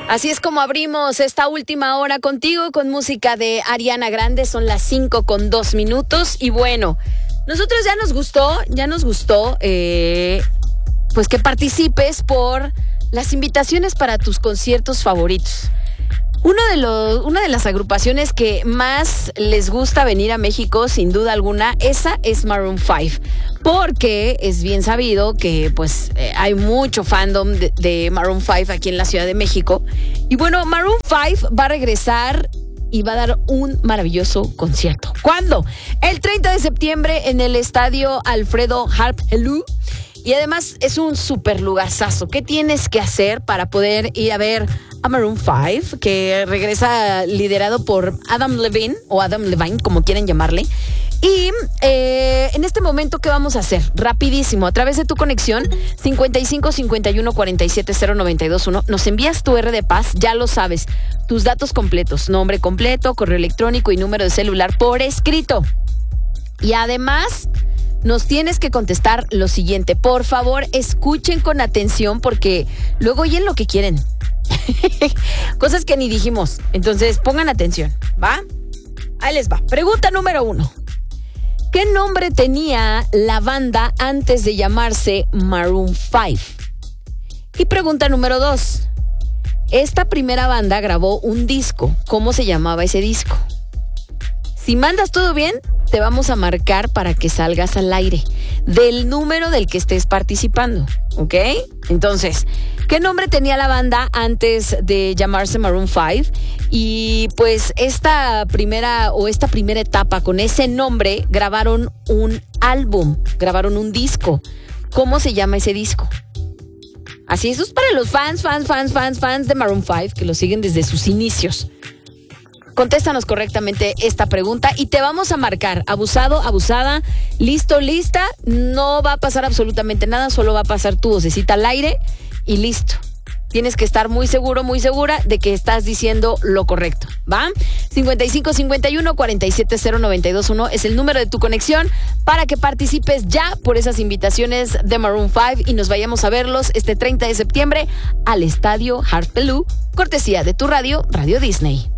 Así es como abrimos esta última hora contigo con música de Ariana Grande. Son las 5:02. Y bueno, nosotros ya nos gustó, pues que participes por las invitaciones para tus conciertos favoritos. Una de las agrupaciones que más les gusta venir a México, sin duda alguna, esa es Maroon 5. Porque es bien sabido que pues hay mucho fandom de Maroon 5 aquí en la Ciudad de México. Y bueno, Maroon 5 va a regresar y va a dar un maravilloso concierto. ¿Cuándo? El 30 de septiembre en el estadio Alfredo Harp-Helú. Y además es un súper lugarzazo. ¿Qué tienes que hacer para poder ir a ver a Maroon 5? Que regresa liderado por Adam Levine, o Adam Levine, como quieren llamarle. Y en este momento, ¿qué vamos a hacer? Rapidísimo, a través de tu conexión 55 51 47 0921, nos envías tu R de Paz, ya lo sabes, tus datos completos, nombre completo, correo electrónico y número de celular por escrito. Y además nos tienes que contestar lo siguiente. Por favor, escuchen con atención porque luego oyen lo que quieren. Cosas que ni dijimos. Entonces, pongan atención, ¿va? Ahí les va. Pregunta número 1. ¿Qué nombre tenía la banda antes de llamarse Maroon 5? Y pregunta número 2. Esta primera banda grabó un disco. ¿Cómo se llamaba ese disco? Si mandas todo bien, te vamos a marcar para que salgas al aire del número del que estés participando, ¿ok? Entonces, ¿qué nombre tenía la banda antes de llamarse Maroon 5? Y pues esta primera etapa con ese nombre grabaron un álbum, grabaron un disco. ¿Cómo se llama ese disco? Así, eso es para los fans de Maroon 5 que lo siguen desde sus inicios. Contéstanos correctamente esta pregunta y te vamos a marcar. Abusado, abusada, listo, lista. No va a pasar absolutamente nada, solo va a pasar tu vocecita al aire y listo. Tienes que estar muy seguro, muy segura de que estás diciendo lo correcto, ¿va? 55 51 47 0921 es el número de tu conexión para que participes ya por esas invitaciones de Maroon 5 y nos vayamos a verlos este 30 de septiembre al estadio Harp-Helú, cortesía de tu radio, Radio Disney.